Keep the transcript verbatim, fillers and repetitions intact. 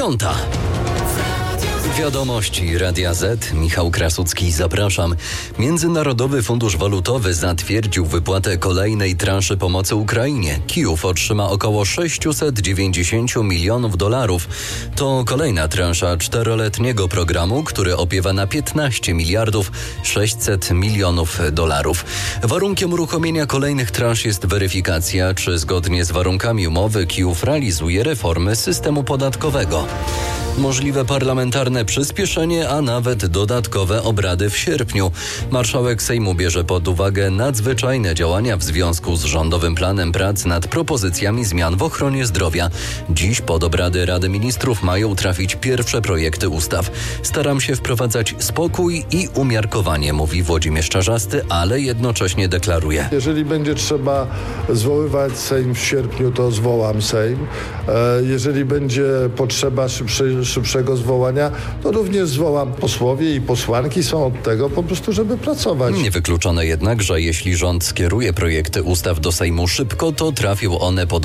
Piąta. Wiadomości Radia Z. Michał Krasucki, zapraszam. Międzynarodowy Fundusz Walutowy zatwierdził wypłatę kolejnej transzy pomocy Ukrainie. Kijów otrzyma około sześćset dziewięćdziesiąt milionów dolarów. To kolejna transza czteroletniego programu, który opiewa na piętnaście miliardów sześćset milionów dolarów. Warunkiem uruchomienia kolejnych transz jest weryfikacja, czy zgodnie z warunkami umowy Kijów realizuje reformy systemu podatkowego. Możliwe parlamentarne przyspieszenie, a nawet dodatkowe obrady w sierpniu. Marszałek Sejmu bierze pod uwagę nadzwyczajne działania w związku z rządowym planem prac nad propozycjami zmian w ochronie zdrowia. Dziś pod obrady Rady Ministrów mają trafić pierwsze projekty ustaw. Staram się wprowadzać spokój i umiarkowanie, mówi Włodzimierz Czarzasty, ale jednocześnie deklaruje: jeżeli będzie trzeba zwoływać Sejm w sierpniu, to zwołam Sejm. Jeżeli będzie potrzeba szybszej szybszego zwołania, to również zwołam. Posłowie i posłanki są od tego po prostu, żeby pracować. Niewykluczone jednak, że jeśli rząd skieruje projekty ustaw do Sejmu szybko, to trafią one pod